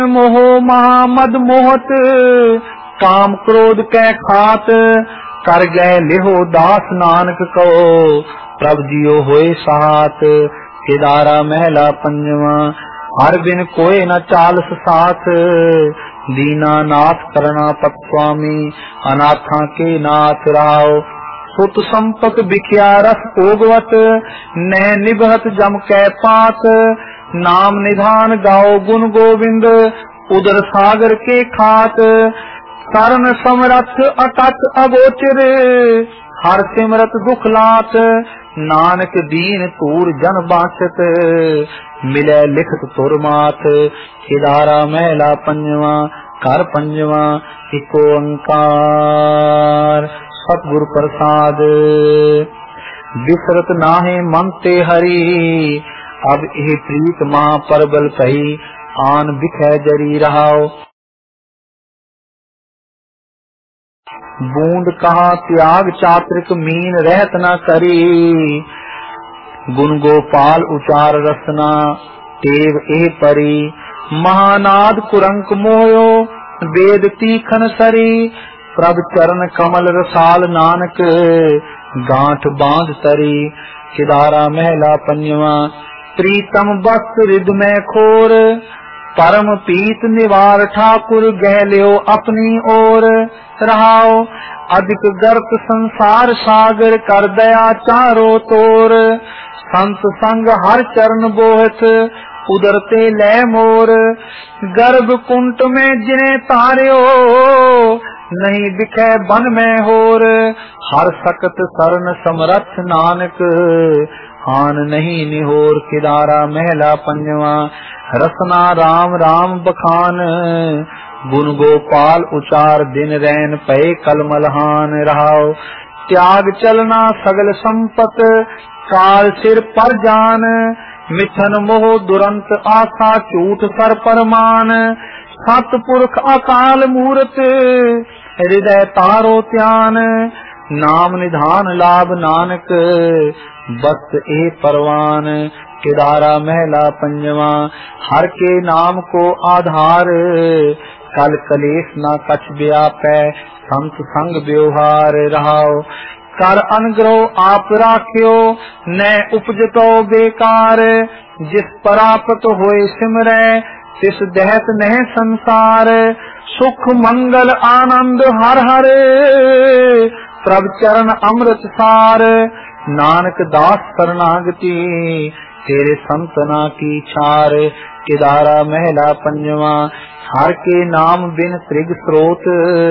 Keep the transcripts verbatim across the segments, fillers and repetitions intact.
मोह महा मद मोहत काम क्रोध कै खात कर गए लिहो दास नानक को प्रभ जियो होए साथ। केदारा महला पंजवा हर बिन कोय न चालस साथ दीना नाथ करना पत स्वामी अनाथा के नाथ राव। सुत संपत बिखिया रस ओगवत नह निभत जम कै पात नाम निधान गाओ गुण गोविंद उदर सागर के खात। शरण समरथ अटट अगोचर हर सिमरत दुख लात नानक दीन तूर जन बासत मिले लिखत तुर मात। केदारा महला पंजवा कर पंजवा इको ओंकार सतगुर प्रसाद। बिसरत नाहे मन ते हरि अब एह प्रीत मां परबल कही आन बिखै जरी रहाओ। बूंद कहा त्याग चात्रिक मीन रहत न करी गुण गोपाल उचार रसना टेव एह परी। महानाद कुरंक मोयो वेद तीखन सरी प्रभ चरण कमल रसाल नानक गांठ बांध तरी। केदारा महला पंजवा प्रीतम बस रिद में खोर परम पीत निवार ठाकुर गह लियो अपनी ओर रहाओ। अधिक गर्त संसार सागर कर दया चारो तोर संत संग हर चरण बोहत उदरते ले मोर। गर्भ कुंट में जिने तार्यो नहीं दिखे बन में होर हर सकत शरण समरथ नानक आन नहीं निहोर। केदारा महला पंजवा रसना राम राम बखान गुण गोपाल उचार दिन रैन पय कलमलहान रहाओ। त्याग चलना सगल संपत काल सिर पर जान मिथन मोह दुरंत आशा झूठ सर परमान। सतपुरख अकाल मूरत हृदय तारो त्यान नाम निधान लाभ नानक बस ए परवान। केदारा महला पंजवा हर के नाम को आधार कल कलेश न कछ व्यापै संत संग व्यवहार रहाओ। कर अनुग्रह आप राख्यो न उपजतो बेकार जिस प्राप्त होए सिमरै तिस दहत नह संसार। सुख मंगल आनंद हर हर प्रभ चरण अमृत सार नानक दास शरणागति तेरे संतना की छार। केदारा महला पंजवा हर के नाम बिन त्रिग स्रोत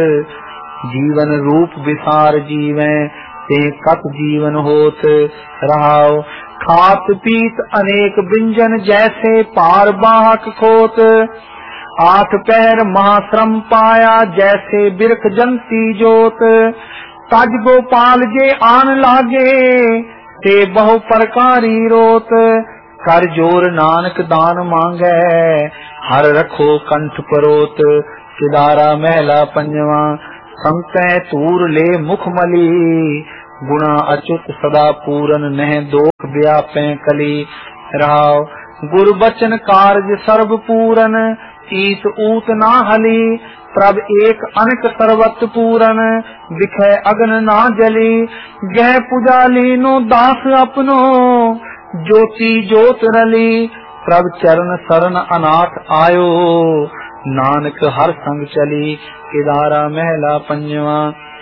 जीवन रूप विसार जीवें ते कत जीवन होत रहाओ। खात पीत अनेक व्यंजन जैसे पार बाहक खोत आठ पैर महाश्रम पाया जैसे बिरख जंती जोत। तज गोपाल जे आन लागे ते बहु प्रकारी रोत कर जोर नानक दान मांगे हर रखो कंठ परोत। केदारा महला पंजवा संतै तूर ले मुख मली गुणा अच्युत सदा पूरन नह दोख व्यापै कली रहाओ। गुरु बचन कारज सर्व पूरन ईत ऊत ना हली प्रभ एक अनक सर्वत पूरन दिखे अगन ना जली। गह पुजाली नो दास अपनो ज्योति ज्योत रली प्रभ चरण शरण अनाथ आयो नानक हर संग चली। केदारा महला पंजवा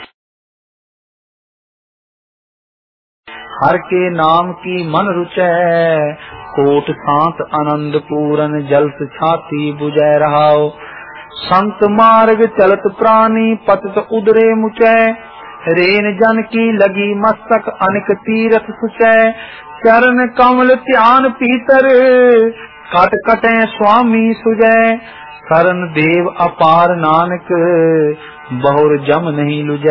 हर के नाम की मन रुचै कोट सांत आनंद पूरन जलत छाती बुझै रहाओ। संत मार्ग चलत प्राणी पतित उदरे मुचै रेन जन की लगी मस्तक अनिक तीरथ सुचै। चरण कमल ध्यान पीतर कट कटै स्वामी सुजै। शरण देव अपार नानक बहुर जम नहीं लुजै।